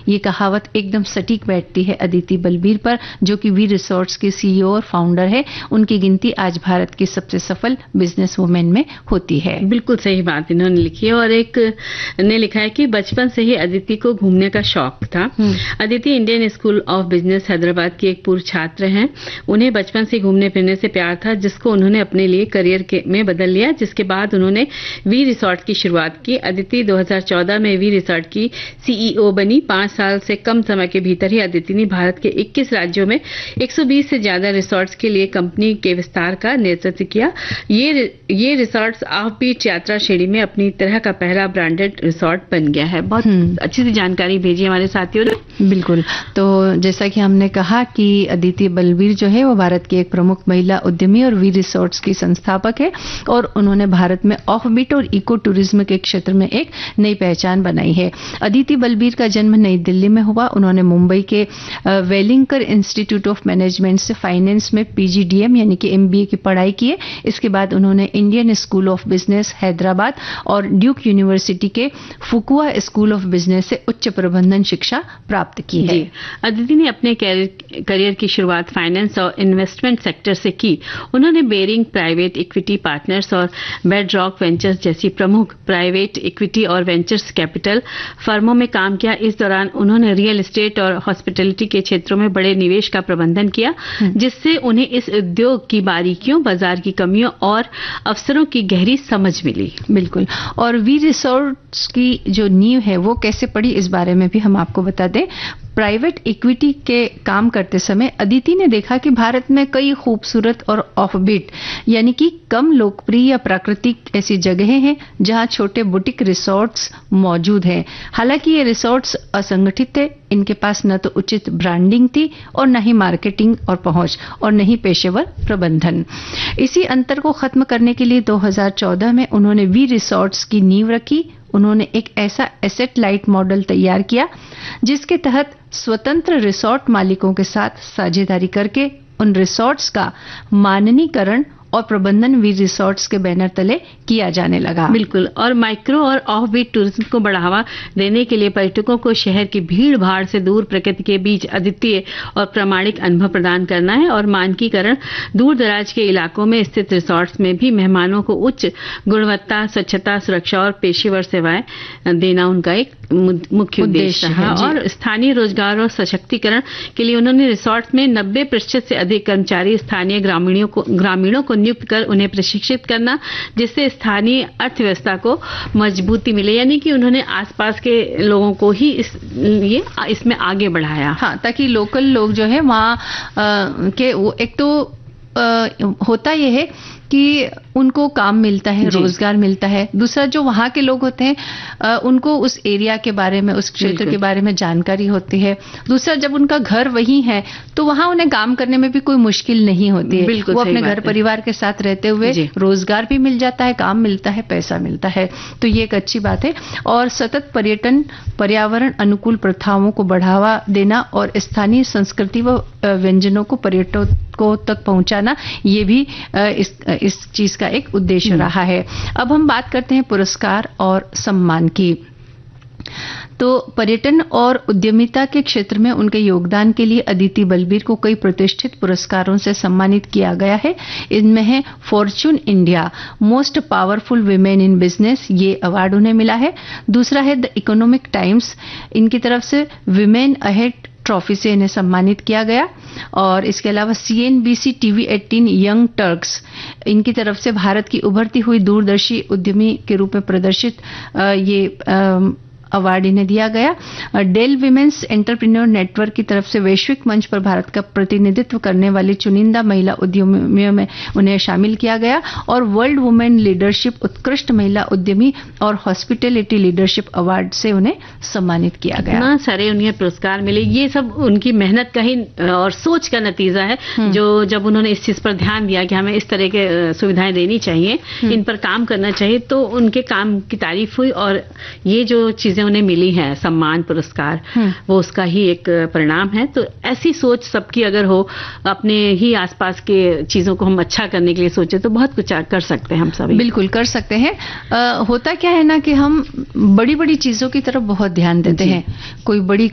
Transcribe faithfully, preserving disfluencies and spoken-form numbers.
ये कहावत एकदम सटीक बैठती है अदिति बलबीर पर, जो कि वी रिसोर्ट्स के सीईओ और फाउंडर है। उनकी गिनती आज भारत की सबसे सफल बिजनेस वुमेन में होती है। बिल्कुल सही बात इन्होंने लिखी है। और एक ने लिखा है कि बचपन से ही अदिति को घूमने का शौक था। Aditi Indian school of business Hyderabad की एक पूर्व छात्र हैं। उन्हें बचपन से घूमने फिरने से प्यार था, जिसको उन्होंने अपने लिए करियर के में बदल लिया, जिसके बाद उन्होंने वी रिसोर्ट की शुरुआत की। अदिति दो हज़ार चौदह में वी रिसोर्ट की सीईओ बनी। पांच साल से कम समय के भीतर ही अदिति ने भारत के इक्कीस राज्यों में एक सौ बीस से ज्यादा रिसोर्ट्स के लिए कंपनी के विस्तार का नेतृत्व किया। ये ये रिसोर्ट्स ऑफबीट यात्रा श्रेणी में अपनी तरह का पहला ब्रांडेड रिसोर्ट बन गया है। बहुत अच्छी सी जानकारी भेजी हमारे साथियों ने। बिल्कुल, तो जैसा कि हमने कहा कि अदिति बलबीर जो है वो भारत की एक प्रमुख महिला उद्यमी और वी रिसोर्ट्स की संस्थापक है, और उन्होंने भारत में ऑफबीट और इको टूरिज्म के क्षेत्र में एक नई पहचान बनाई है। अदिति बलबीर का जन्म नई दिल्ली में हुआ। उन्होंने मुंबई के वेलिंकर इंस्टीट्यूट ऑफ मैनेजमेंट से फाइनेंस में पीजीडीएम यानी कि एमबीए की पढ़ाई की है। इसके बाद उन्होंने Indian school of business Hyderabad और ड्यूक यूनिवर्सिटी के फुकुआ स्कूल ऑफ बिजनेस से उच्च प्रबंधन शिक्षा प्राप्त की है। अदिति ने अपने करियर की शुरुआत फाइनेंस और इन्वेस्टमेंट सेक्टर से की। उन्होंने बेरिंग प्राइवेट इक्विटी पार्टनर्स और बेडरॉक वेंचर्स जैसी प्रमुख प्राइवेट इक्विटी और वेंचर्स कैपिटल फर्मों में काम किया। इस दौरान उन्होंने रियल एस्टेट और हॉस्पिटैलिटी के क्षेत्रों में बड़े निवेश का प्रबंधन किया, जिससे उन्हें इस उद्योग की बारीकियों, बाजार की कमियों और अवसरों की गहरी समझ मिली। बिल्कुल, और वी रिसोर्ट्स की जो नींव है वो कैसे पड़ी, इस बारे में भी हम आपको बता दें। प्राइवेट इक्विटी के काम करते समय अदिति ने देखा कि भारत में कई खूबसूरत और ऑफबीट यानी कि कम लोकप्रिय या प्राकृतिक ऐसी जगहें हैं जहां छोटे बुटीक रिसोर्ट्स मौजूद हैं। हालांकि ये रिसोर्ट्स असंगठित थे, इनके पास न तो उचित ब्रांडिंग थी और न ही मार्केटिंग और पहुंच और न ही पेशेवर प्रबंधन। इसी अंतर को खत्म करने के लिए दो हज़ार चौदह में उन्होंने वी रिसोर्ट्स की नींव रखी। उन्होंने एक ऐसा एसेट लाइट मॉडल तैयार किया जिसके तहत स्वतंत्र रिसोर्ट मालिकों के साथ साझेदारी करके उन रिसोर्ट्स का माननीकरण और प्रबंधन वी रिसोर्ट्स के बैनर तले किया जाने लगा। बिल्कुल, और माइक्रो और ऑफबीट टूरिज्म को बढ़ावा देने के लिए पर्यटकों को शहर की भीड़ भाड़ से दूर प्रकृति के बीच अद्वितीय और प्रामाणिक अनुभव प्रदान करना है। और मानकीकरण दूर दराज के इलाकों में स्थित रिसोर्ट्स में भी मेहमानों को उच्च गुणवत्ता, स्वच्छता, सुरक्षा और पेशेवर सेवाएं देना उनका एक मुख्य उद्देश्य रहा। और स्थानीय रोजगार और सशक्तिकरण के लिए उन्होंने रिसोर्ट में नब्बे प्रतिशत से अधिक कर्मचारी स्थानीय ग्रामीणों को ग्रामीणों को नियुक्त कर उन्हें प्रशिक्षित करना, जिससे स्थानीय अर्थव्यवस्था को मजबूती मिले। यानी कि उन्होंने आसपास के लोगों को ही इस ये इसमें आगे बढ़ाया। हाँ, ताकि लोकल लोग जो है वहाँ के वो एक तो आ, होता यह है कि उनको काम मिलता है, रोजगार मिलता है। दूसरा, जो वहाँ के लोग होते हैं आ, उनको उस एरिया के बारे में, उस क्षेत्र के बारे में जानकारी होती है। दूसरा, जब उनका घर वहीं है तो वहाँ उन्हें काम करने में भी कोई मुश्किल नहीं होती है। वो अपने घर परिवार के साथ रहते हुए रोजगार भी मिल जाता है, काम मिलता है, पैसा मिलता है। तो ये एक अच्छी बात है। और सतत पर्यटन, पर्यावरण अनुकूल प्रथाओं को बढ़ावा देना और स्थानीय संस्कृति व व्यंजनों को पर्यटकों तक पहुंचाना, ये भी इस इस चीज का एक उद्देश्य रहा है। अब हम बात करते हैं पुरस्कार और सम्मान की। तो पर्यटन और उद्यमिता के क्षेत्र में उनके योगदान के लिए अदिति बलबीर को कई प्रतिष्ठित पुरस्कारों से सम्मानित किया गया है। इनमें है Fortune India most powerful women in business, ये अवार्ड उन्हें मिला है। दूसरा है द इकोनॉमिक टाइम्स, इनकी तरफ से विमेन अहेड ट्रॉफी से इन्हें सम्मानित किया गया। और इसके अलावा सीएनबीसी टीवी अठारह यंग टर्क्स, इनकी तरफ से भारत की उभरती हुई दूरदर्शी उद्यमी के रूप में प्रदर्शित ये अवार्ड इन्हें दिया गया। डेल विमेन्स एंटरप्रेन्योर नेटवर्क की तरफ से वैश्विक मंच पर भारत का प्रतिनिधित्व करने वाली चुनिंदा महिला उद्यमियों में उन्हें शामिल किया गया। और वर्ल्ड वुमेन लीडरशिप उत्कृष्ट महिला उद्यमी और हॉस्पिटैलिटी लीडरशिप अवार्ड से उन्हें सम्मानित किया गया। इतना सारे उन्हें पुरस्कार मिले, ये सब उनकी मेहनत का ही और सोच का नतीजा है। जो जब उन्होंने इस चीज पर ध्यान दिया कि हमें इस तरह के सुविधाएं देनी चाहिए, इन पर काम करना चाहिए, तो उनके काम की तारीफ हुई। और ये जो चीजें उन्हें मिली है, सम्मान, पुरस्कार, वो उसका ही एक परिणाम है। तो ऐसी सोच सबकी अगर हो, अपने ही आसपास के चीजों को हम अच्छा करने के लिए सोचे, तो बहुत कुछ कर सकते हैं हम सभी। बिल्कुल कर सकते हैं। आ, होता क्या है ना कि हम बड़ी बड़ी चीजों की तरफ बहुत ध्यान देते हैं। कोई बड़ी